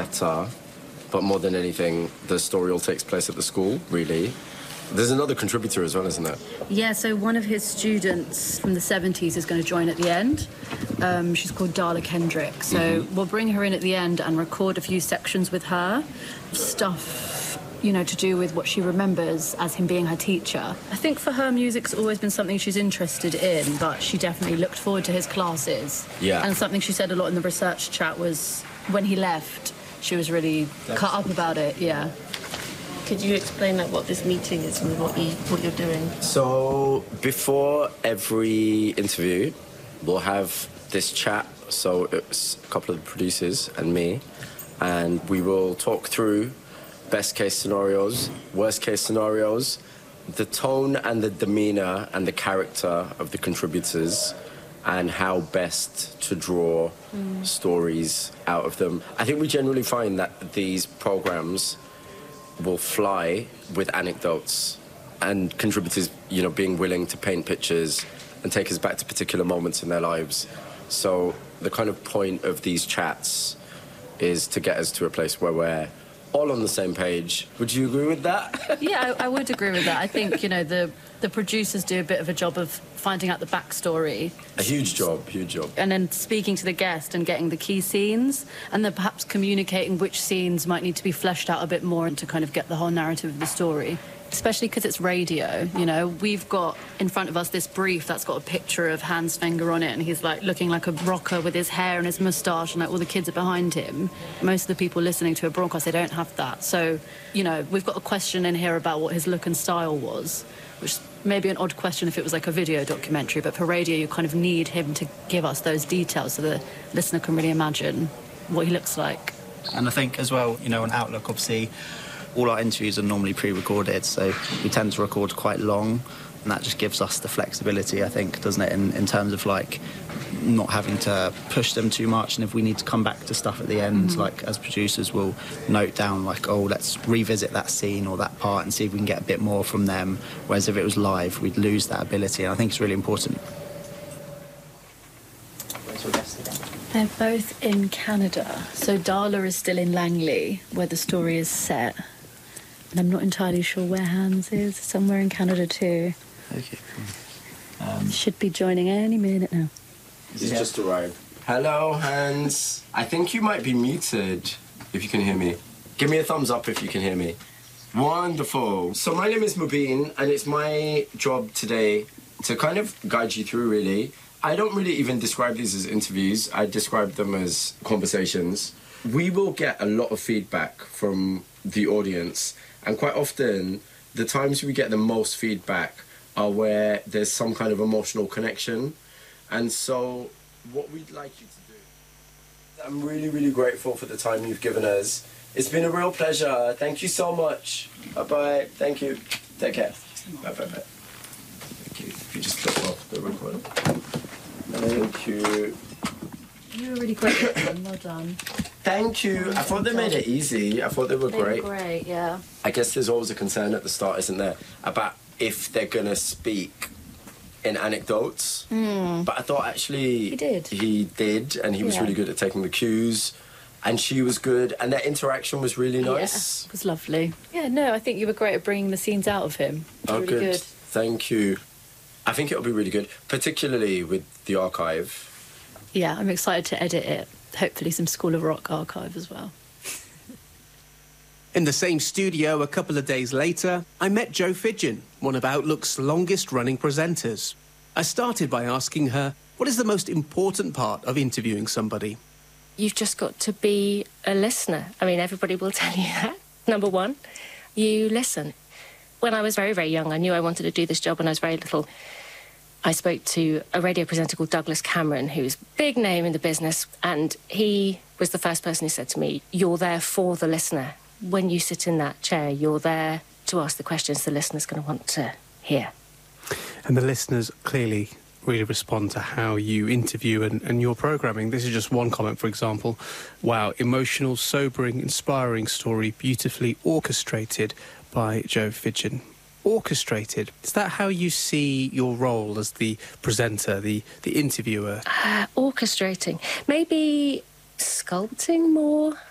matter, but more than anything, the story all takes place at the school, really. There's another contributor as well, isn't there? Yeah, so one of his students from the 70s is going to join at the end. She's called Darla Kendrick. So we'll bring her in at the end and record a few sections with her. Stuff, you know, to do with what she remembers as him being her teacher. I think for her, music's always been something she's interested in, but she definitely looked forward to his classes. Yeah. And something she said a lot in the research chat was when he left, she was really cut up about it, yeah. Could you explain like what this meeting is and what you're doing? So before every interview, we'll have this chat. So it's a couple of the producers and me, and we will talk through best case scenarios, worst case scenarios, the tone and the demeanor and the character of the contributors, and how best to draw stories out of them. I think we generally find that these programs will fly with anecdotes and contributors, you know, being willing to paint pictures and take us back to particular moments in their lives. So the kind of point of these chats is to get us to a place where we're all on the same page. Would you agree with that? Yeah, I would agree with that. I think, you know, the producers do a bit of a job of finding out the backstory. A huge job, huge job. And then speaking to the guest and getting the key scenes, and then perhaps communicating which scenes might need to be fleshed out a bit more to kind of get the whole narrative of the story. Especially because it's radio, you know. We've got in front of us this brief that's got a picture of Hans Wenger on it, and he's like looking like a rocker with his hair and his moustache, and like all the kids are behind him. Most of the people listening to a broadcast, they don't have that. So, you know, we've got a question in here about what his look and style was, which may be an odd question if it was like a video documentary, but for radio you kind of need him to give us those details so the listener can really imagine what he looks like. And I think as well, you know, on Outlook, obviously, all our interviews are normally pre-recorded, so we tend to record quite long, and that just gives us the flexibility, I think, doesn't it, in terms of, like, not having to push them too much, and if we need to come back to stuff at the end, like, as producers, we'll note down, like, oh, let's revisit that scene or that part and see if we can get a bit more from them, whereas if it was live, we'd lose that ability, and I think it's really important. They're both in Canada, so Darla is still in Langley, where the story is set. And I'm not entirely sure where Hans is, somewhere in Canada too. Okay, cool. Should be joining any minute now. He's just arrived. Hello, Hans. I think you might be muted, if you can hear me. Give me a thumbs up if you can hear me. Wonderful. So my name is Mubin, and it's my job today to kind of guide you through, really. I don't really even describe these as interviews. I describe them as conversations. We will get a lot of feedback from the audience, and quite often, the times we get the most feedback are where there's some kind of emotional connection. And so, what we'd like you to do... I'm really, really grateful for the time you've given us. It's been a real pleasure. Thank you so much. Bye-bye. Thank you. Take care. Bye-bye. Thank you. If you just click off the recorder. Thank you. You were really great at them. Well done. Thank you. I thought they made it easy. I thought they were great. Great, yeah. I guess there's always a concern at the start, isn't there, about if they're going to speak in anecdotes. But I thought actually... He did. He did, and he was really good at taking the cues. And she was good, and their interaction was really nice. Yeah, it was lovely. Yeah, no, I think you were great at bringing the scenes out of him. Oh, really good. Thank you. I think it'll be really good, particularly with the archive. Yeah, I'm excited to edit it. Hopefully some School of Rock archive as well. In the same studio a couple of days later, I met Jo Fidgen, one of Outlook's longest-running presenters. I started by asking her, what is the most important part of interviewing somebody? You've just got to be a listener. I mean, everybody will tell you that. Number one, you listen. When I was very, very young, I knew I wanted to do this job when I was very little. I spoke to a radio presenter called Douglas Cameron, who's a big name in the business, and he was the first person who said to me, you're there for the listener. When you sit in that chair, you're there to ask the questions the listener's going to want to hear. And the listeners clearly really respond to how you interview and your programming. This is just one comment, for example. Wow, emotional, sobering, inspiring story, beautifully orchestrated by Jo Fidgen. Orchestrated. Is that how you see your role as the presenter, the interviewer? Orchestrating. Maybe sculpting more.